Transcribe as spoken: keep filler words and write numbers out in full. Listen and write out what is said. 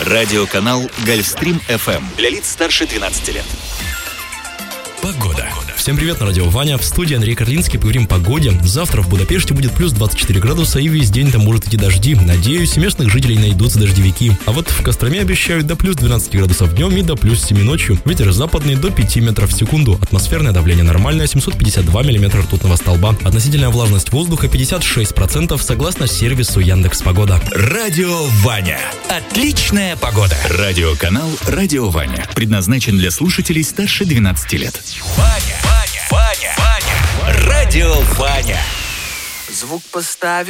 Радиоканал «Гольфстрим эф эм» для лиц старше двенадцати лет. Погода. Всем привет, на радио Ваня. В студии Андрей Карлинский. Поговорим о погоде. Завтра в Будапеште будет плюс двадцать четыре градуса, и весь день там может идти дожди. Надеюсь, у местных жителей найдутся дождевики. А вот в Костроме обещают до плюс двенадцать градусов днем и до плюс семь ночью. Ветер западный до пяти метров в секунду. Атмосферное давление нормальное, семьсот пятьдесят два миллиметра ртутного столба. Относительная влажность воздуха пятьдесят шесть процентов согласно сервису Яндекс.Погода. Радио Ваня. Отличная погода. Радиоканал «Радио Ваня» предназначен для слушателей старше двенадцати лет. Ваня, Ваня, Ваня, Ваня. Радио Ваня. Звук поставь.